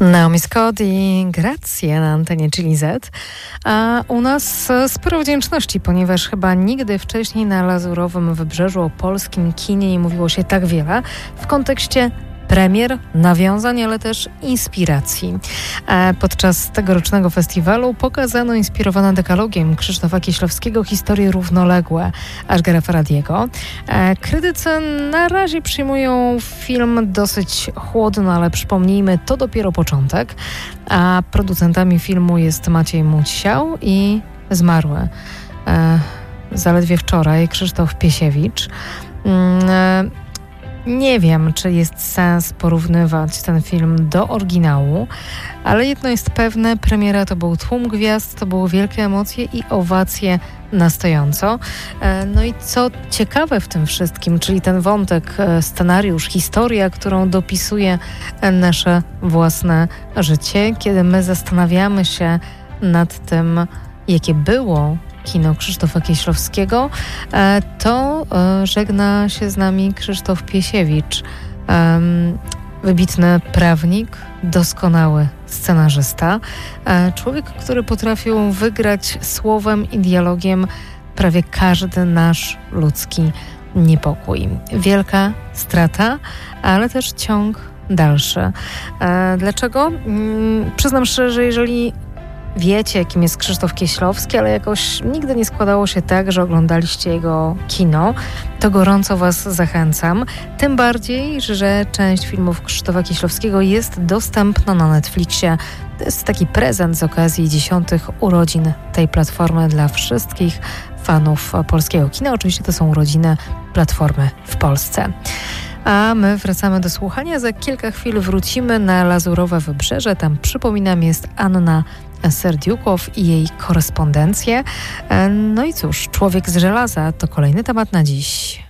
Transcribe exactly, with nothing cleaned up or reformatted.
Naomi Scott i Grazie na antenie Chili Z. A u nas sporo wdzięczności, ponieważ chyba nigdy wcześniej na Lazurowym Wybrzeżu o polskim kinie nie mówiło się tak wiele w kontekście premier, nawiązań, ale też inspiracji. Podczas tegorocznego festiwalu pokazano inspirowane dekalogiem Krzysztofa Kieślowskiego historie równoległe Asghara Farhadiego. Krytycy na razie przyjmują film dosyć chłodno, ale przypomnijmy, to dopiero początek. A producentami filmu jest Maciej Musiał i zmarły zaledwie wczoraj Krzysztof Piesiewicz. Nie wiem, czy jest sens porównywać ten film do oryginału, ale jedno jest pewne, premiera to był tłum gwiazd, to były wielkie emocje i owacje na stojąco. No i co ciekawe w tym wszystkim, czyli ten wątek, scenariusz, historia, którą dopisuje nasze własne życie, kiedy my zastanawiamy się nad tym, jakie było kino Krzysztofa Kieślowskiego, to żegna się z nami Krzysztof Piesiewicz, wybitny prawnik, doskonały scenarzysta, człowiek, który potrafił wygrać słowem i dialogiem prawie każdy nasz ludzki niepokój. Wielka strata, ale też ciąg dalszy. Dlaczego? Przyznam szczerze, że jeżeli wiecie, kim jest Krzysztof Kieślowski, ale jakoś nigdy nie składało się tak, że oglądaliście jego kino, to gorąco Was zachęcam. Tym bardziej, że część filmów Krzysztofa Kieślowskiego jest dostępna na Netflixie. To jest taki prezent z okazji dziesiątych urodzin tej platformy dla wszystkich fanów polskiego kina. Oczywiście to są urodziny platformy w Polsce. A my wracamy do słuchania. Za kilka chwil wrócimy na Lazurowe Wybrzeże. Tam, przypominam, jest Anna Serdiukow i jej korespondencje. No i cóż, Człowiek z żelaza to kolejny temat na dziś.